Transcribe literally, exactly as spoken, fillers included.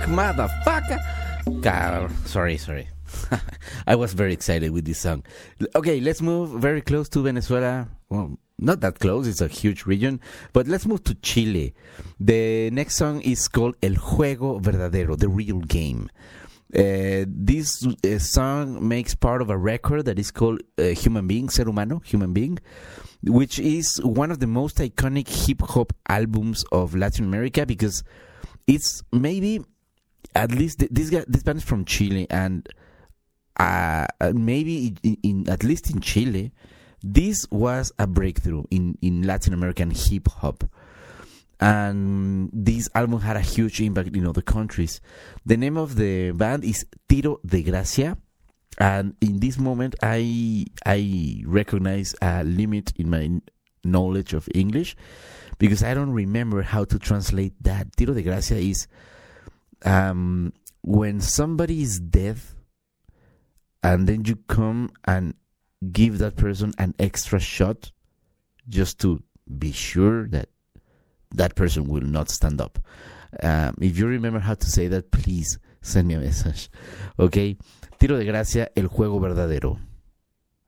motherfucker. Car- sorry, sorry. I was very excited with this song. Okay, let's move very close to Venezuela. Well, not that close, it's a huge region. But let's move to Chile. The next song is called El Juego Verdadero, the real game. Uh, this uh, song makes part of a record that is called uh, Human Being, Ser Humano, Human Being, which is one of the most iconic hip-hop albums of Latin America, because it's maybe, at least, th- this guy, this band is from Chile, and uh, maybe in, in at least in Chile, this was a breakthrough in, in Latin American hip-hop. And this album had a huge impact in other countries. The name of the band is Tiro de Gracia, and in this moment I I recognize a limit in my knowledge of English, because I don't remember how to translate that. Tiro de Gracia is um, when somebody is dead and then you come and give that person an extra shot just to be sure that that person will not stand up. Um, if you remember how to say that, please send me a message. Okay? Tiro de Gracia, El Juego Verdadero.